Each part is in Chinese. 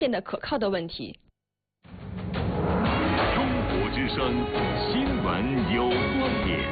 变得可靠的问题。 中国之声新闻有观点。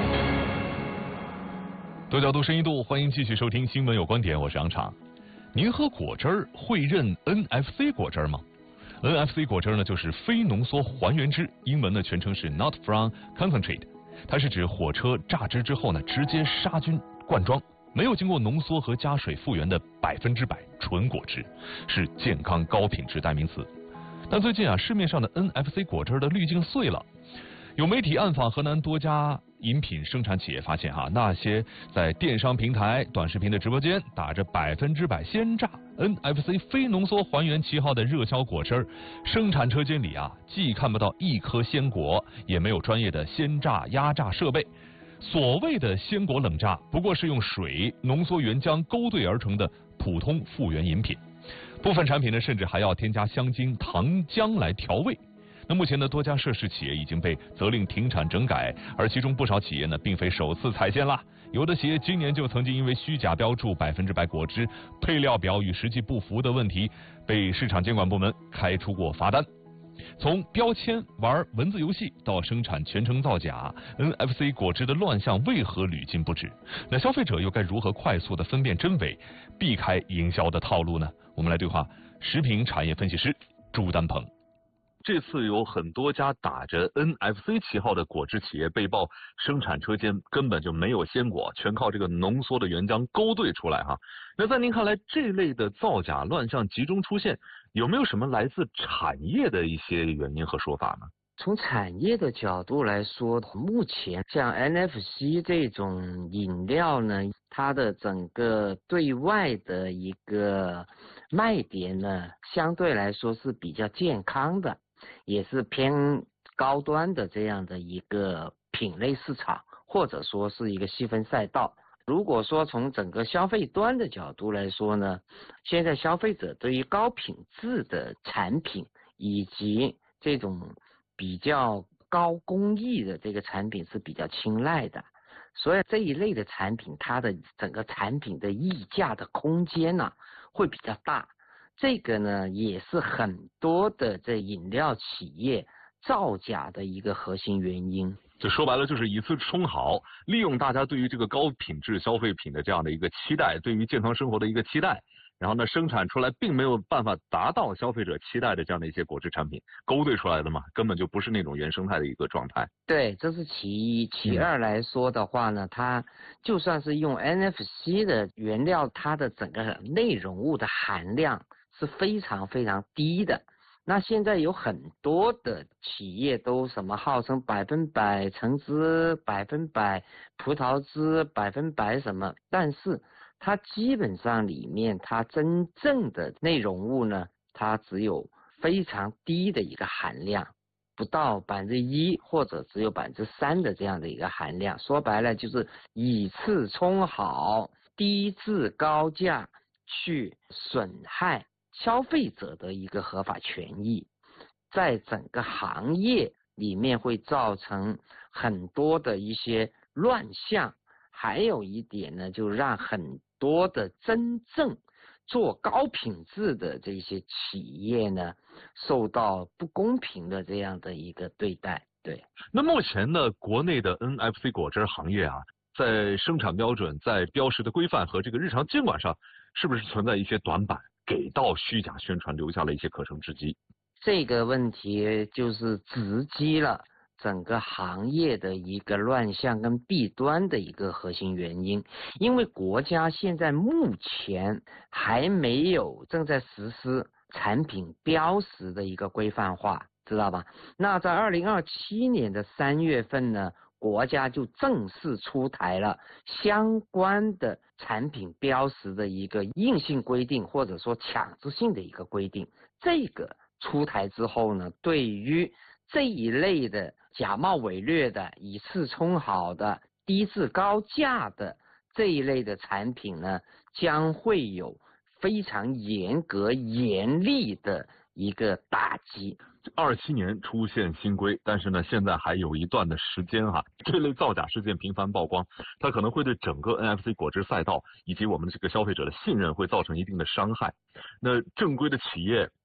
多角度深一度，欢迎继续收听新闻有观点，我是杨畅。您喝果汁儿会认 NFC 果汁儿吗？NFC 果汁呢，就是非浓缩还原汁，英文的全称是 Not From Concentrate， 它是指火车榨汁之后呢，直接杀菌灌装，没有经过浓缩和加水复原的100%纯果汁，是健康高品质代名词。但最近市面上的 NFC 果汁的滤镜碎了，有媒体暗访河南多家饮品生产企业，发现那些在电商平台、短视频的直播间打着100%鲜榨 NFC 非浓缩还原旗号的热销果汁，生产车间里既看不到一颗鲜果，也没有专业的鲜榨压榨设备。所谓的鲜果冷榨，不过是用水、浓缩原浆勾兑而成的普通复原饮品。部分产品呢，甚至还要添加香精、糖浆来调味。那目前呢，多家涉事企业已经被责令停产整改，而其中不少企业呢，并非首次踩线啦。有的企业今年就曾经因为虚假标注100%果汁配料表与实际不符的问题，被市场监管部门开出过罚单。从标签玩文字游戏到生产全程造假 ，NFC 果汁的乱象为何屡禁不止？那消费者又该如何快速的分辨真伪，避开营销的套路呢？我们来对话食品产业分析师朱丹鹏。这次有很多家打着 NFC 旗号的果汁企业被曝生产车间根本就没有鲜果，全靠这个浓缩的原浆勾兑出来那在您看来，这类的造假乱象集中出现，有没有什么来自产业的一些原因和说法呢？ 从产业的角度来说，目前像 NFC 这种饮料呢，它的整个对外的一个卖点呢，相对来说是比较健康的，也是偏高端的这样的一个品类市场，或者说是一个细分赛道。如果说从整个消费端的角度来说呢，现在消费者对于高品质的产品以及这种比较高工艺的这个产品是比较青睐的，所以这一类的产品，它的整个产品的溢价的空间会比较大。这个呢，也是很多的这饮料企业造假的一个核心原因。 就说白了，就是以次充好，利用大家对于这个高品质消费品的这样的一个期待，对于健康生活的一个期待，然后呢，生产出来并没有办法达到消费者期待的这样的一些果汁产品，勾兑出来的嘛，根本就不是那种原生态的一个状态。 对，这是其一。其二来说的话呢，它就算是用 NFC 的原料，它的整个内容物的含量是非常非常低的。那现在有很多的企业都什么号称100%橙汁、100%葡萄汁、100%什么，但是它基本上里面它真正的内容物呢，它只有非常低的一个含量，不到1%或者只有3%的这样的一个含量。说白了就是以次充好，低质高价去损害消费者的一个合法权益，在整个行业里面会造成很多的一些乱象。还有一点呢，就让很多的真正做高品质的这些企业呢，受到不公平的这样的一个对待。对， 那目前呢，国内的 NFC 果汁行业在生产标准、在标识的规范和这个日常监管上，是不是存在一些短板，给到虚假宣传留下了一些可乘之机？ 这个问题就是直击了整个行业的一个乱象跟弊端的一个核心原因。因为国家现在目前还没有正在实施产品标识的一个规范化，知道吧？那在2027年的3月份呢，国家就正式出台了相关的产品标识的一个硬性规定，或者说强制性的一个规定。这个出台之后呢，对于这一类的假冒伪劣的、以次充好的、低质高价的这一类的产品呢，将会有非常严格严厉的一个打击。 27年出现新规，但是呢，现在还有一段的时间这类造假事件频繁曝光，它可能会对整个 NFC 果汁赛道以及我们这个消费者的信任会造成一定的伤害。那正规的企业